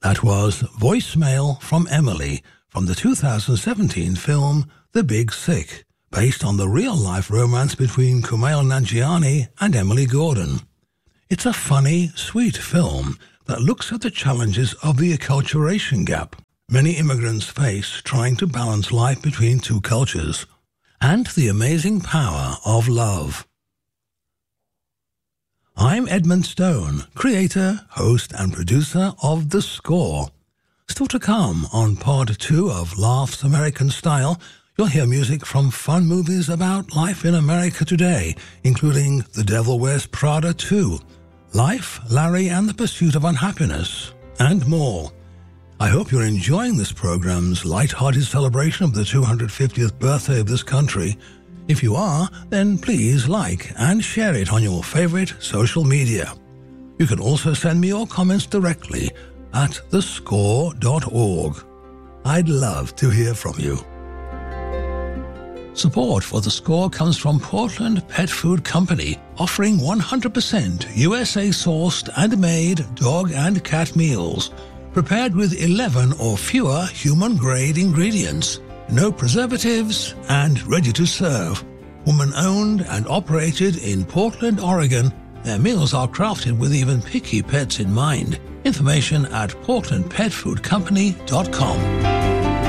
That was Voicemail from Emily from the 2017 film The Big Sick, based on the real-life romance between Kumail Nanjiani and Emily Gordon. It's a funny, sweet film that looks at the challenges of the acculturation gap many immigrants face trying to balance life between two cultures, and the amazing power of love. I'm Edmund Stone, creator, host and producer of The Score. Still to come on Part 2 of Laughs American Style, you'll hear music from fun movies about life in America today, including The Devil Wears Prada 2, Life, Larry and the Pursuit of Unhappiness, and more. I hope you're enjoying this program's light-hearted celebration of the 250th birthday of this country. If you are, then please like and share it on your favorite social media. You can also send me your comments directly at thescore.org. I'd love to hear from you. Support for The Score comes from Portland Pet Food Company, offering 100% USA-sourced and made dog and cat meals, prepared with 11 or fewer human-grade ingredients, no preservatives, and ready to serve. Woman-owned and operated in Portland, Oregon, their meals are crafted with even picky pets in mind. Information at portlandpetfoodcompany.com.